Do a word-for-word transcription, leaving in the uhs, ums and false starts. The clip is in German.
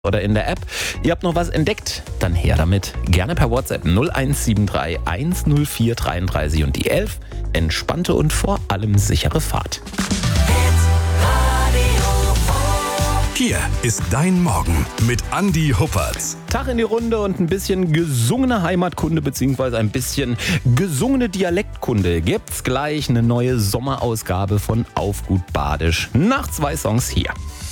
oder in der App. Ihr habt noch was entdeckt? Dann her damit. Gerne per WhatsApp null eins sieben drei eins null vier dreiunddreißig und die elf. Entspannte und vor allem sichere Fahrt. Hier ist dein Morgen mit Andi Huppertz. Tag in die Runde und ein bisschen gesungene Heimatkunde bzw. ein bisschen gesungene Dialektkunde. Gibt's gleich eine neue Sommerausgabe von Auf gut Badisch. Nach zwei Songs hier.